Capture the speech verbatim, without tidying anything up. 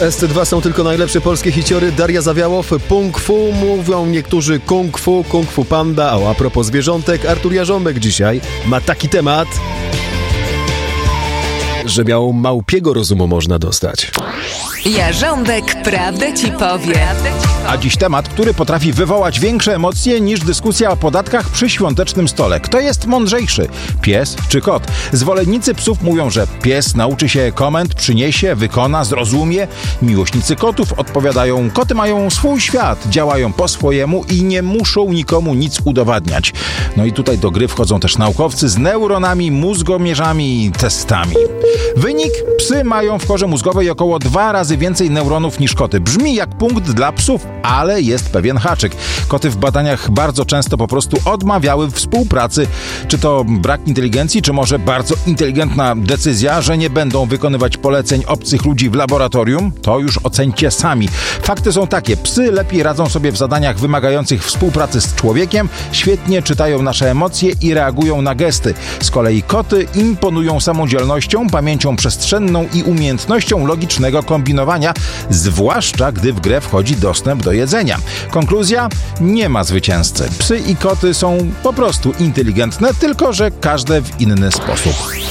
W S C dwa są tylko najlepsze polskie hiciory. Daria Zawiałow, Pung Fu, mówią niektórzy Kung Fu, Kung Fu Panda. A, a propos zwierzątek, Artur Jarząbek dzisiaj ma taki temat, że miał małpiego rozumu można dostać. Jarząbek prawdę ci powie. A dziś temat, który potrafi wywołać większe emocje niż dyskusja o podatkach przy świątecznym stole. Kto jest mądrzejszy? Pies czy kot? Zwolennicy psów mówią, że pies nauczy się komend, przyniesie, wykona, zrozumie. Miłośnicy kotów odpowiadają, koty mają swój świat, działają po swojemu i nie muszą nikomu nic udowadniać. No i tutaj do gry wchodzą też naukowcy z neuronami, mózgomierzami i testami. Wynik? Psy mają w korze mózgowej około dwa razy więcej neuronów niż koty. Brzmi jak punkt dla psów, ale jest pewien haczyk. Koty w badaniach bardzo często po prostu odmawiały współpracy. Czy to brak inteligencji, czy może bardzo inteligentna decyzja, że nie będą wykonywać poleceń obcych ludzi w laboratorium? To już ocencie sami. Fakty są takie. Psy lepiej radzą sobie w zadaniach wymagających współpracy z człowiekiem, świetnie czytają nasze emocje i reagują na gesty. Z kolei koty imponują samodzielnością, pamięcią przestrzenną i umiejętnością logicznego kombinowania, zwłaszcza gdy w grę wchodzi dostęp do jedzenia. Konkluzja? Nie ma zwycięzcy. Psy i koty są po prostu inteligentne, tylko że każde w inny sposób.